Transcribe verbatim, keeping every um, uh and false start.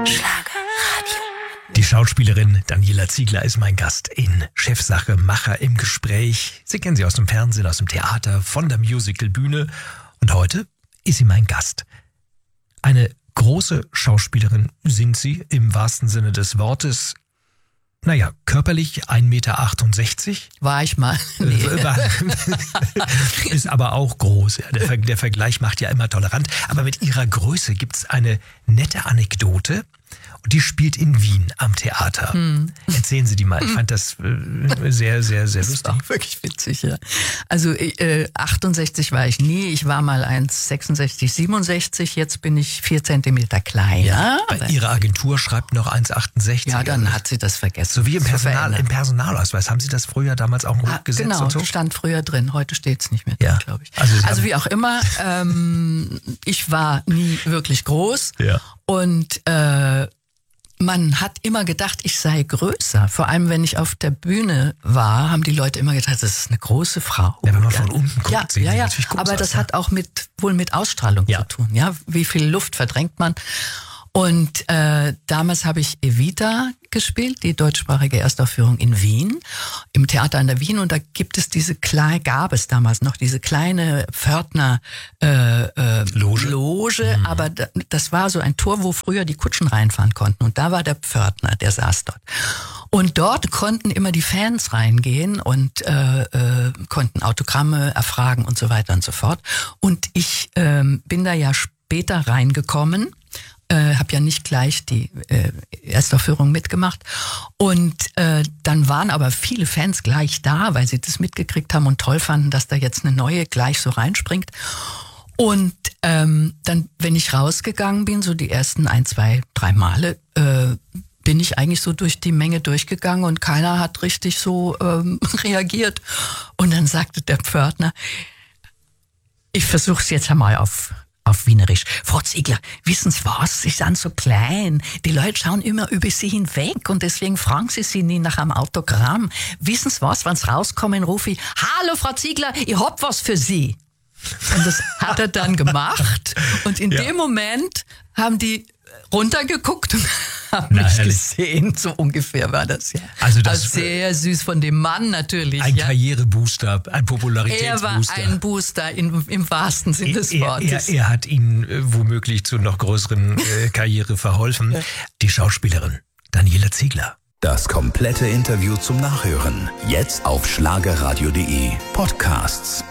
Schlagerradio. Die Schauspielerin Daniela Ziegler ist mein Gast in Chefsache Macher im Gespräch. Sie kennen sie aus dem Fernsehen, aus dem Theater, von der Musicalbühne. Und heute ist sie mein Gast. Eine große Schauspielerin sind sie im wahrsten Sinne des Wortes. Naja, körperlich ein Meter achtundsechzig. War ich mal. Nee. Ist aber auch groß. Ja. Der, Ver- der Vergleich macht ja immer tolerant. Aber mit ihrer Größe gibt's eine nette Anekdote. Und die spielt in Wien am Theater. Hm. Erzählen Sie die mal. Ich fand das äh, sehr, sehr, sehr das lustig. Das war wirklich witzig, ja. Also äh, achtundsechzig war ich nie. Ich war mal eins Komma sechsundsechzig, siebenundsechzig. Jetzt bin ich vier Zentimeter kleiner. Ja, bei Ihrer Agentur schreibt noch eins Komma achtundsechzig. Ja, dann hat sie das vergessen. So wie im, Personal, im Personalausweis. Haben Sie das früher damals auch ah, gesetzt? Genau, und so? stand früher drin. Heute steht's nicht mehr drin, Ja. glaube ich. Also, also wie auch immer, ähm, ich war nie wirklich groß. Ja. Und äh, man hat immer gedacht, ich sei größer. Vor allem, wenn ich auf der Bühne war, haben die Leute immer gedacht, das ist eine große Frau. Ja, wenn man von unten guckt, ja, sehen ja, sie ja. natürlich groß Aber aus, das ja. hat auch mit wohl mit Ausstrahlung Ja. zu tun. Ja, wie viel Luft verdrängt man? Und äh, damals habe ich Evita gespielt, die deutschsprachige Erstaufführung in Wien, im Theater an der Wien. Und da gibt es diese kleine, gab es damals noch diese kleine Pförtner äh, äh, Loge, Loge mhm. aber da, das war so ein Tor, wo früher die Kutschen reinfahren konnten. Und da war der Pförtner, der saß dort. Und dort konnten immer die Fans reingehen und äh, äh, konnten Autogramme erfragen und so weiter und so fort. Und ich äh, bin da ja später reingekommen. Äh, habe ja nicht gleich die äh, Erstaufführung mitgemacht. Und äh, dann waren aber viele Fans gleich da, weil sie das mitgekriegt haben und toll fanden, dass da jetzt eine neue gleich so reinspringt. Und ähm, dann, wenn ich rausgegangen bin, so die ersten ein, zwei, drei Male, äh, bin ich eigentlich so durch die Menge durchgegangen und keiner hat richtig so ähm, reagiert. Und dann sagte der Pförtner, ich versuch's jetzt einmal auf Auf Wienerisch. Frau Ziegler, wissen Sie was? Sie sind so klein. Die Leute schauen immer über Sie hinweg und deswegen fragen Sie sie nie nach einem Autogramm. Wissen Sie was? Wenn Sie rauskommen, rufe ich, hallo Frau Ziegler, ich hab was für Sie. Und das hat er dann gemacht. Und in Ja. dem Moment haben die runtergeguckt und haben Na, mich herrlich. gesehen. So ungefähr war das, ja. Also das- also sehr süß von dem Mann natürlich. Ein ja. Karrierebooster, ein Er war Popularitätsbooster. ein Booster in, im wahrsten Sinne des Er, er, Wortes. er hat Ihnen äh, womöglich zu noch größeren äh, Karriere verholfen. Die Schauspielerin Daniela Ziegler. Das komplette Interview zum Nachhören. Jetzt auf schlagerradio punkt de Podcasts.